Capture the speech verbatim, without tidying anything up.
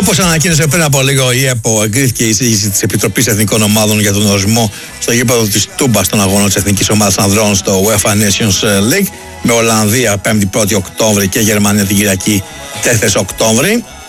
Όπως ανακοίνωσε πριν από λίγο η ΕΠΟ, εγκρίθηκε η εισήγηση της Επιτροπής Εθνικών Ομάδων για τον ορισμό στο γήπεδο της Τούμπα στον αγώνα της Εθνικής Ομάδας Ανδρών στο UEFA Nations League, με Ολλανδία πέμπτη πρώτη Οκτώβρη και Γερμανία την Κυριακή τέσσερις Οκτώβρη.